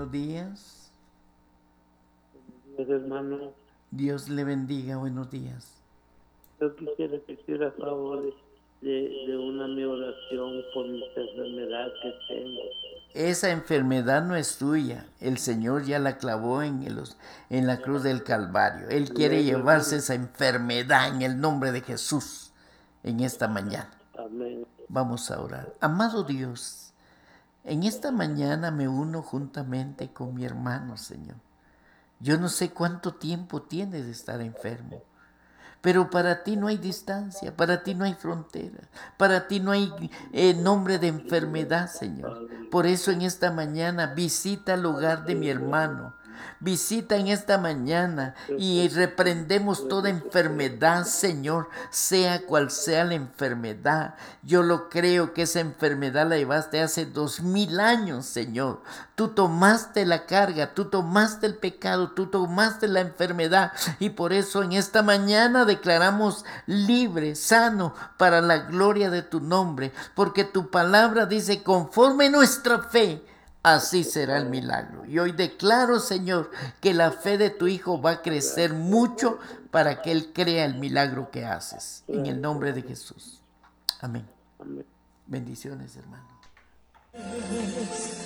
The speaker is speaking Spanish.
buenos días. Buenos días, hermano. Dios le bendiga, buenos días. Yo quisiera que hiciera favor de una mi oración por mi enfermedad que tengo. Esa enfermedad no es tuya. El Señor ya la clavó en la cruz del Calvario. Él quiere Amén, llevarse hermano. esa enfermedad en el nombre de Jesús en esta mañana. Amén. Vamos a orar. Amado Dios, en esta mañana me uno juntamente con mi hermano, Señor. Yo no sé cuánto tiempo tiene de estar enfermo. Pero para ti no hay distancia, para ti no hay frontera, para ti no hay nombre de enfermedad, Señor. Padre, Por eso en esta mañana visita el hogar de mi hermano. Visita en esta mañana y reprendemos toda enfermedad, Señor, sea cual sea la enfermedad. Yo lo creo que esa enfermedad la llevaste hace 2000 años, Señor. Tú tomaste la carga, tú tomaste el pecado, tú tomaste la enfermedad y por eso en esta mañana declaramos libre, sano, para la gloria de tu nombre, porque tu palabra dice, conforme nuestra fe, así será el milagro. Y hoy declaro, Señor, que la fe de tu Hijo va a crecer mucho para que Él crea el milagro que haces. En el nombre de Jesús. Amén. amén. Bendiciones, hermano.